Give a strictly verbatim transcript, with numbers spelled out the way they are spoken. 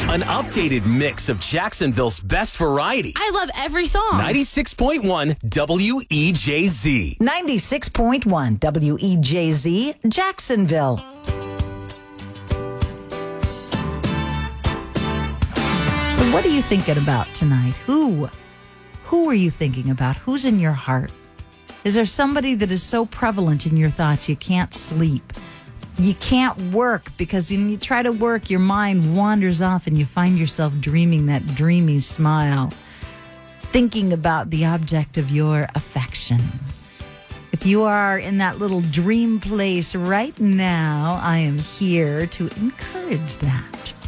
An updated mix of Jacksonville's best variety. I love every song. ninety-six point one W E J Z. ninety-six point one W E J Z, Jacksonville. So what are you thinking about tonight? Who? Who are you thinking about? Who's in your heart? Is there somebody that is so prevalent in your thoughts you can't sleep? You can't work because when you try to work, your mind wanders off and you find yourself dreaming that dreamy smile, thinking about the object of your affection. If you are in that little dream place right now, I am here to encourage that.